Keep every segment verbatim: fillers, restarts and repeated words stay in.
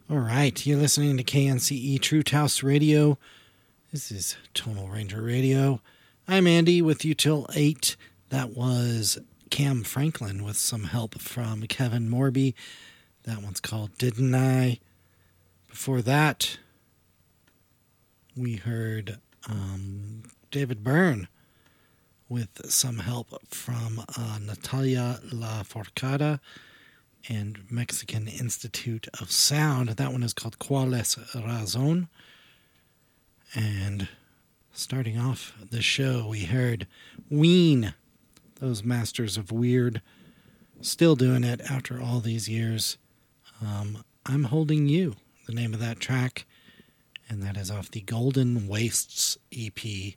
All right, you're listening to K N C E True Taos Radio. This is Tonal Ranger Radio. I'm Andy with you till eight. That was Cam Franklin with some help from Kevin Morby. That one's called Didn't I? Before that, we heard um, David Byrne with some help from uh, Natalia Lafourcade and Mexican Institute of Sound. That one is called Cuál es Razón. And starting off the show, we heard Ween, those masters of weird, still doing it after all these years. Um, I'm Holding You, the name of that track, and that is off the Golden Wastes E P.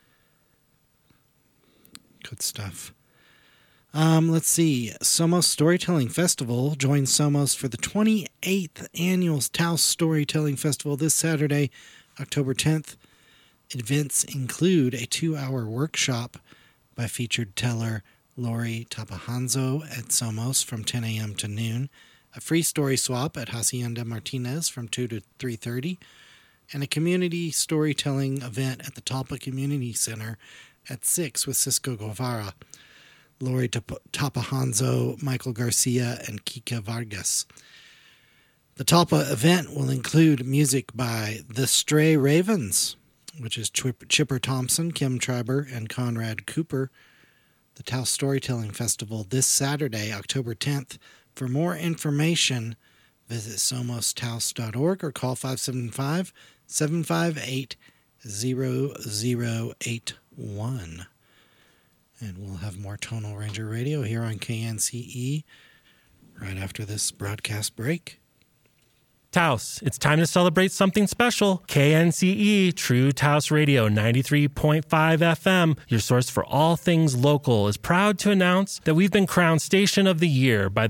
Good stuff. Um, let's see. Somos Storytelling Festival joins Somos for the twenty-eighth Annual Taos Storytelling Festival this Saturday, October tenth. Events include a two-hour workshop by featured teller Lori Tapahanzo at Somos from ten a.m. to noon, a free story swap at Hacienda Martinez from two to three thirty, and a community storytelling event at the Talpa Community Center at six with Cisco Guevara, Lori Tapahanzo, Michael Garcia, and Kika Vargas. The Talpa event will include music by The Stray Ravens, which is Chipper Thompson, Kim Traber, and Conrad Cooper. The Taos Storytelling Festival this Saturday, October tenth. For more information, visit somos taos dot org or call five seven five, seven five eight, zero zero eight one. And we'll have more Tonal Ranger Radio here on K N C E right after this broadcast break. Taos, it's time to celebrate something special. K N C E, True Taos Radio, ninety-three point five F M, your source for all things local, is proud to announce that we've been crowned Station of the Year by